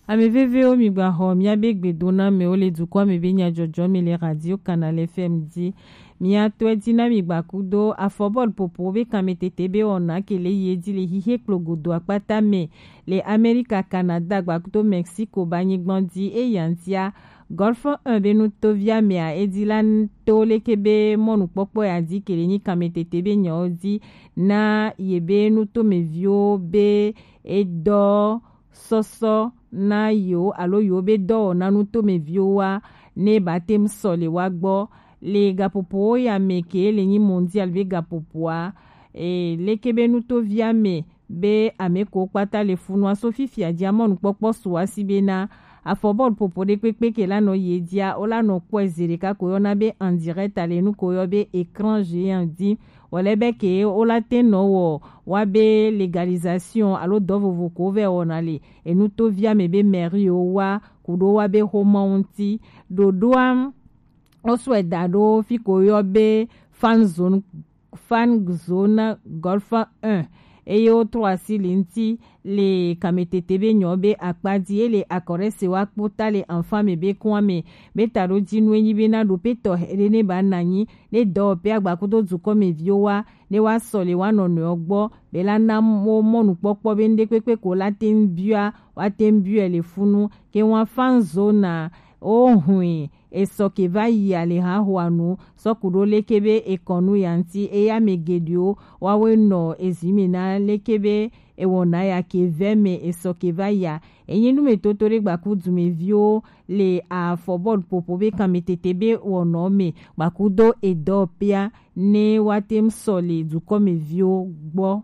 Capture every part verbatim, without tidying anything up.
Ame veve o mi gba ho mi abe gbedona me o le dukwa me be nya jojo mi le radio Canal F M di mi atwe dina mi gba kudo afobol popo be kametete be ona kele yedi le hihe klogodo akpata me le America Canada gba kudo Mexico banyigbon di e yantia Golf un be nu tovia me a edilan to le kebe monu popo ya di kele ni kametete be nya odi na yebe nu to me vio be edo soso na yo alo yo be do na nu to me vioa ne batem sole wa gbo le gapopo ya meke le ni mondial be gapopoa e le kebe nu to via me be ameko pata le funwa sofi fia diamond popo suwa sibena afobol popo de pepe ke la no yedia ola no kwezire ka ko na be en direct ale nu ko yo be écran géant di olebe ke ola te no wo wa be légalisation alo dovo voko ve onale e nu to via me be meri o wa kudo wa be homonti do doam oswe dado fi ko yo be fan zone fan zone golf un et yo trois silinti le kametete be nyobe akpadi ele akore se wa kpota le enfant me be kwame be taro jinwe ni be na do peto rene ba nanyi le do pe agbakudo zuko me viowa ne wa sole wa no no ogbo be la na mo monu popo be nde pepe ko la tembua wa tembue le funu ke wa fan zona o hui e so ke va yi ale ha huanu so kudo lekebe ekonu yanti e ya megedio wawe no ezimina lekebe e wona ya ke veme e so ke va ya enye nu metotore gbakudu me vio le a football popo be kametete be wono me gbakudo edopia ne watem sole du comme vio gbo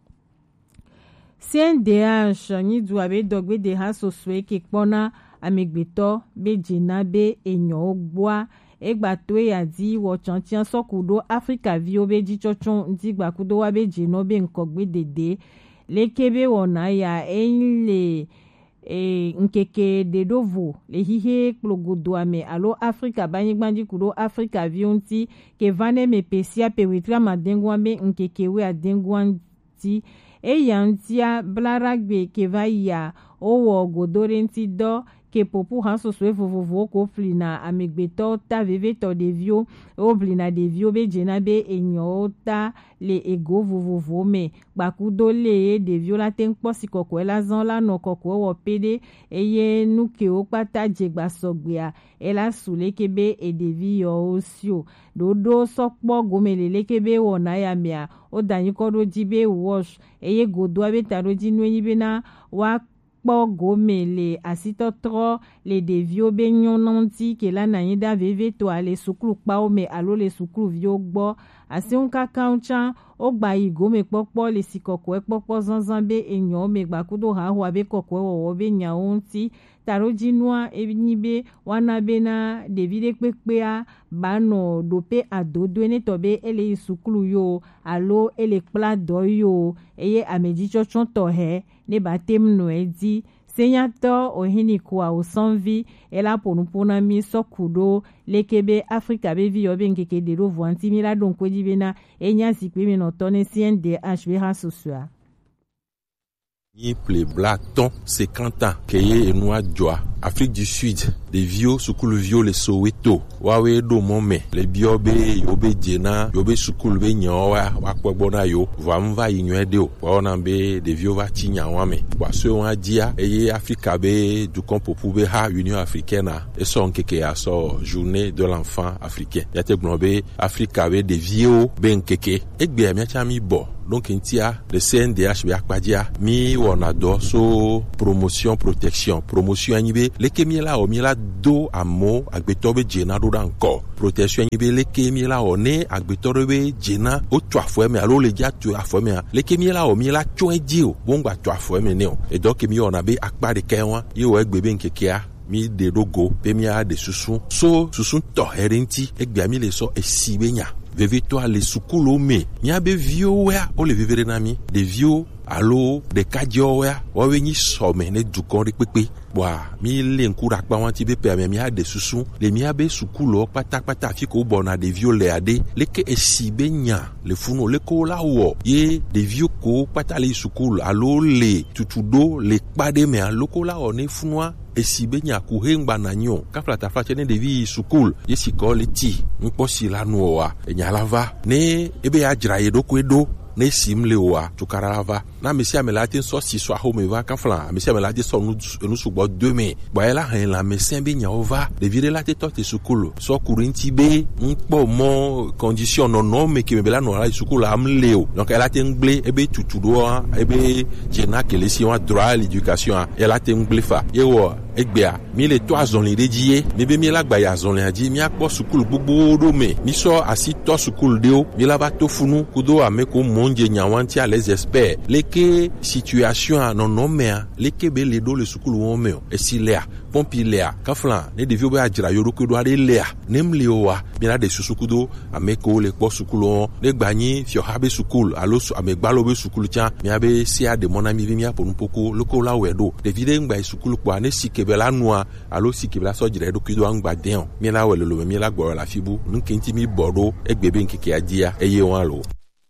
C N D H ni du abe dogbe de ha so swe ke pona amegbeto be jina be enyo ogboa egba to ya di wo chantian sokudo Africa vio be di chochon di gbakudo wa be jino be nkogbe dede lekebe wona ya enle e nkeke de dovo le hihe klogodo ame alo Africa banyigbandi kudo Africa vio nti ke vane me pesia peritra madengwa be nkeke we adengwa nti e yantia blaragbe ke va ya owo godore nti do ke popu hanso swe vovovo ko flina amegbeto ta veveto de vio o flina de vio be jena be enyo ta le ego vovovo me bakudo le de vio la ten posi koko la zan la no koko wo pede eye nu ke o pata jegba sogbia ela sule kebe e de vio osio dodo sokpo gomelele kebe wona ya mia o danyi kodo jibe wash eye godo abe taro jinwe yibena wa po gomele asito tro le devio be nyonanti ke la nanyida veve to ale suklu pa o me alo le suklu vio gbo ase un kakauncha o gba igome popo le sikoko e popo zanzan be enyo me gbakudo ha ho abe kokwe wo be nya onti taro jinwa ebinibe wana be na devide pepea bano dope adodo ne tobe ele suklu yo alo ele pla do yo eye ameji chochon to he ne batem no edi senyato ohini kwa osanvi ela ponupona mi sokudo lekebe Africa be vi yobe nkeke de ro voanti mi la don kwedi bena enya sikwe mi no tone C N D H be ha sosua Ni ple blaton cinquante ans keye enua joa Afrique du Sud des vieux sukulu vieux le Soweto wawe do mome le biobe yobe jena yobe sukulu be nyawa wakpogbo yo vamva yinwede o wona be de vieux va tinya wame waso wa dia eye Africa be du kompopu be ha Union africaine et son keke aso journée de l'enfant africain yate gnobe Africa be de vieux ben keke egbe amia chami bo donc intia le C N D H be akpadia mi wona do so promotion protection promotion anibe leke miela o miela do amo agbetobe jena do danko protection anibe leke miela o ne agbetobe jena o twafo me alo le ja tu afo me leke miela o miela twenji o bongba twafo me ne o e donc mi ona be akpa de kenwa yo egbebe nkekea mi de rogo pe mi a de susun so susun to herenti egbe mi le so esibenya veve to ale sukulu me nyabe vio wea o le vivere na mi de vio alo de kadio wea wa we ni some ne dukon ri pepe bwa mi le nkura pa wan ti be pe mi ade susu le mi abe sukulu pata pata fi ko bona de vio le ade le ke esibe nya le funo le ko la wo ye de vio ko pata le sukulu alo le tutudo le pade me alo ko la o ne funwa esibe nya ku hengba na nyo ka flata flache ne de vi sukulu ye sikole ti npo si la no wa nya lava ne ebe ajra ye do ko edo ne simle wa tukarava na mesi amelati so si so ahome va ka flan mesi amelati so nu nu sugbo demain ba ela han la mesin be nya ova de vire la te tote sukulu so kurinti be npo mo condition non non me ke me bela no la sukulu amle o donc ela te ngble ebe tutudo ebe jena ke le si wa droit à l'éducation ela te ngble fa ye wo egbea mi le to azon le die mi be mi la gba ya azon le adi mi akpo sukulu gbogbo do me mi so asi to sukulu de o mi la ba to funu kudo ameko monje nyawanti à les experts leke situation non non mais leke be le do le sukulu won me e si lea pompi lea kaflan ne devio be ajira yoro kudo ade lea nem leowa mi la de susukudo ameko le po sukulu ne gbani fio habe sukulu alo amegbalo be sukulu tia mi abe si ade mona mi mi aponu poko loko la wedo de vide ngba sukulu kwa ne sikebela noa alo sikebela so jira do kudo angba den mi la wele lo mi la gbo la fibu nkenti mi bodo egbebe nkeke adia eye won lo.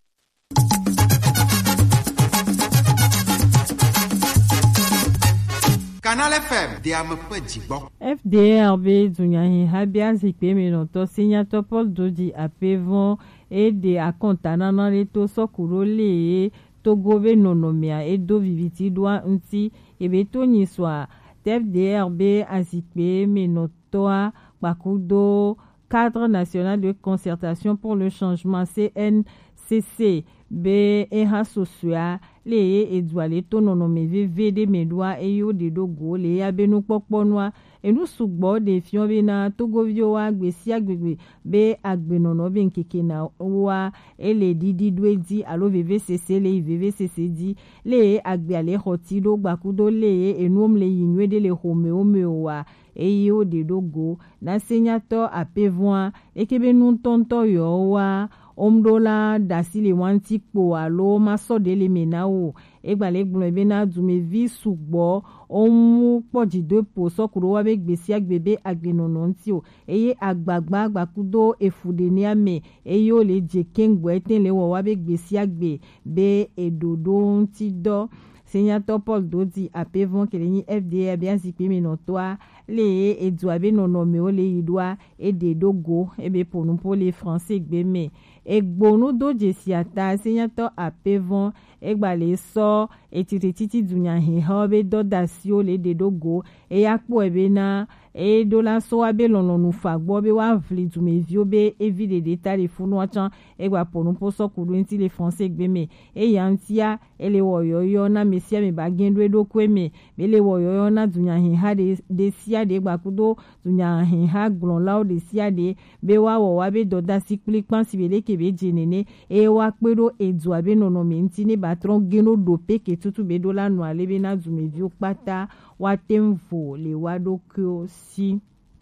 Canal F M de Amapejibon. F D R B Dunyahi Habia Zikpe Menoto Signato Paul Dodi Apevon et de Akontana dans les to sokuro le Togove nonomia et do viviti doa unti et betoni soit F D R B Azikpe Menotoa Bakudo Cadre national de concertation pour le changement C N C C B E H Sosua le edwale tononome vv de medwa e yo de dogo le ya benu poponwa enu sugbo de fion be na togovio wa gbesi agbegbe be agbenono be nkeke na wa ele didi dwedi alo vvcc le vvcc di le agbe ale hoti do gbakudo le enuom le yinwe de le home ome wa e yo de dogo na signateur apevwa ekebe nun tonto yo wa omdola dasile wanti po alo maso de le menao egbale gbon ebe na dume vi sugbo omu poji de po sokuro wa be gbesi agbebe agbenono nti o eye agbagba agbakudo efude ni ame eye o le je kengbo eten le wo wa be gbesi agbe be edodo nti do Signateur Paul Dodi apevon keleni F D R bien zikpe menotoa le edouabe nonome o le idwa e de dogo ebe ponu pour les français gbeme egbonu do jesiata Signateur apevon egbale so etititi dunya he hobe dodasio le de dogo e yakpo ebe na e do la so abe lononu fagbo be wa vli dume vio be evide de tali funu achan egba ponu pour so kulu nti les français gbeme e yantia ele woyoyo na mesia me bagendo do kweme bele woyoyo na dunya he ha de de sia de gbakudo dunya he ha glon lawo de sia de be wa wo wa be doda sikpli pan sibele ke be jenene e wa pedo edu abe nono menti ne batron geno dope ke tutu be do la no ale be na dume vio pata wa temvo le wado kyo si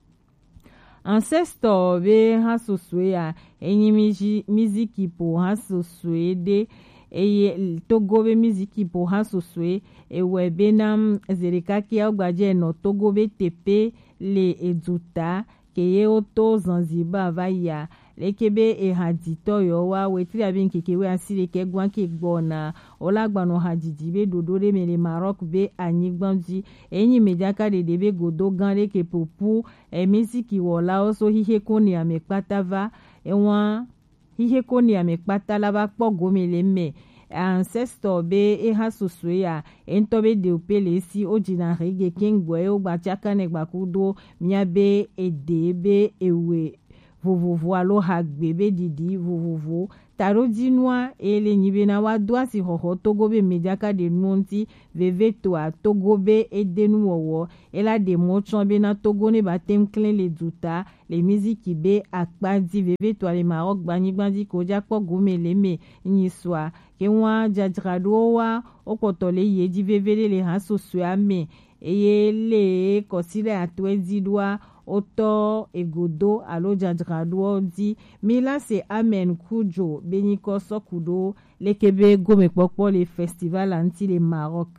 ancestor be hasoswe ya enyi miziki po hasoswe de eye togobe miziki po hasoswe ewe benam zerikaki agbaje no togobe tepe le eduta keye oto Zanzibar vaya lekebe e hadito yo wa wetri abin kekewe asire ke gwan ke gbona olagbano hadiji be dodore mele Maroc be anyigbanji enyi mediaka de debe godo ganre ke popu e miziki wola oso hihe koni amekpatava ewa hihe koni amekpata laba kpogo mele me ancestor be e hasoswe ya entobe de opele si ojina rege kengbo e ogbachaka ne gbakudo miabe edebe ewe vovovo alo hagbebe didi vovovo taro dinwa ele nyibena wa doa si hoho togobe mediaka de nonti veveto a togobe edenu wowo ela de mochon be na togo ne batem clean le duta le miziki be akpadi veveto ale Maroc gbani gbandi koja po gome le me nyiswa ke wa jadrado wa okotole ye di vevele le haso suame eye le kosile atwedi doa oto egodo alo jadrado di mila se amen kujo beniko sokudo lekebe gome popo le festival anti le Maroc.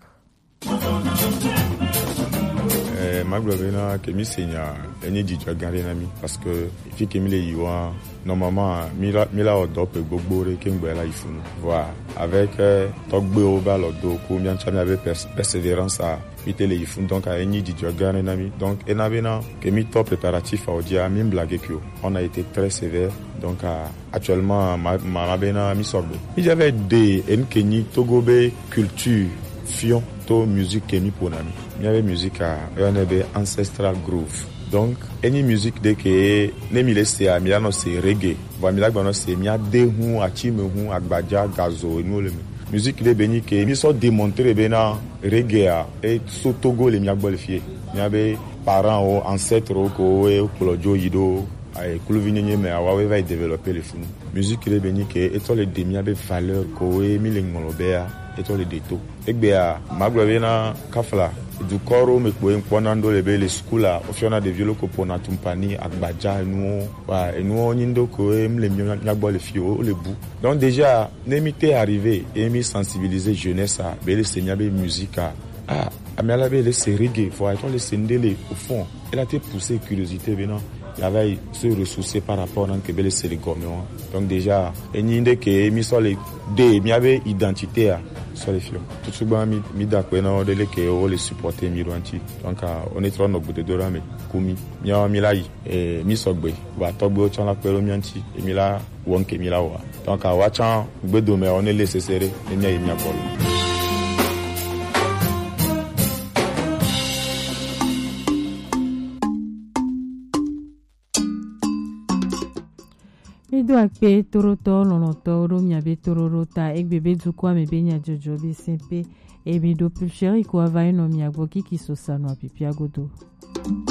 Eh, Maglobena kemi senya eni dijwa gare na mi parce que fi kemi le yiwa normalement mila mila odop gbogbore kengbe la ifunu voilà avec euh, togbe o ba lodo ko mi ancha mi avec persévérance à mite le ifunu donc a eni dijwa gare na mi donc enabena kemi top préparatif a odia mi blague pio on a été très sévère donc euh, actuellement ma ma bena mi sorbe mi j'avais des en keni togobe culture fion to musique kemi ponami mi avait musique à unebe ancestral groove donc any musique de que ne mi laisse à mi ano c'est reggae va mi lagba no c'est mi ade hu achime hu agbaja gazo enu le musique de beni que mi so démontrer bena reggae a et so togo le mi agbole fie mi avait parents ou ancêtres ko e kolojo yido ay kuluvinye me awa va développer le fou musique de beni que et to le demi avec valeur ko e mi le ngolobea et to le deto egbea maglobena kafla du koro me ko en ponando le bele skula ofiona de violo ko pona tumpani agbaja nu wa enu nyindo ko em le nyagbo le fio le bout donc déjà nemité arrivé et mi sensibiliser jeunesse à bele senyabe musique à ah amela bele c'est reggae faut être le sendele au fond elle a été poussée curiosité venant il avait se ressourcer par rapport à que bele c'est le gommon donc déjà enyinde que mi so le de mi avait identité à sur les films tout souvent mi mi d'accord na de que o les supporter mi ranti donc on est trop no bout de dorame komi mi a mi lai et mi sogbe wa togbe o chan la pelo mi anti et mi la wonke mi la wa donc a wa chan gbedo me on est laissé serrer et mi a mi akolo. Mido akpe toroto lonoto ro miabe tororota egbebe dukwa mebe nya jojo be sempe e mido pulcheri ko avaino miagbo kiki sosano apipia godo.